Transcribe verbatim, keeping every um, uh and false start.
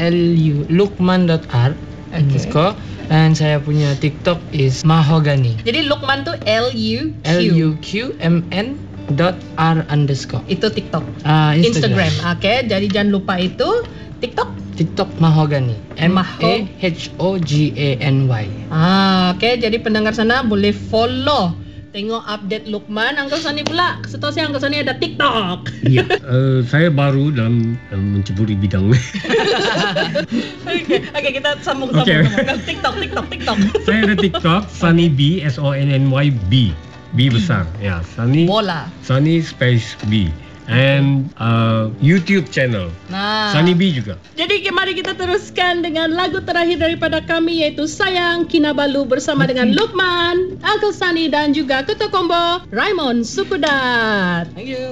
L U Lukman dot r underscore. And saya punya TikTok is Mahogany. Jadi Lukman tu L U Q L U Q M N dot R underscore. Itu TikTok. Ah, Instagram. Instagram. Okay, jadi jangan lupa itu TikTok. TikTok Mahogany. M A H O G A N Y. Ah, okay, jadi pendengar sana boleh follow. Tengok update Lukman. Uncle Sani pula, setahu saya Uncle Sani ada TikTok. Ya, uh, saya baru dalam uh, menceburi bidang ni. Okey, okay, kita sambung sambung. Okay. sambung. TikTok, TikTok, TikTok. Saya ada TikTok Sunny B, S O N N Y B, B besar. Ya, Sunny. Bola. Sunny space B. And uh, YouTube channel Nah, Sunny B juga. jadi mari kita teruskan dengan lagu terakhir daripada kami, iaitu Sayang Kinabalu bersama dengan Lukman, Uncle Sani dan juga Ketua Combo Raymond Sukudat. Thank you.